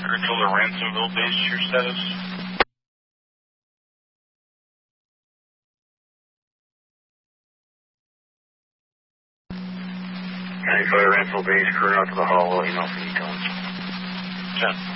Fairfield or Ransomville base, your status? County Fire Ransomville base, crew out to the hall, email from Utah. 10.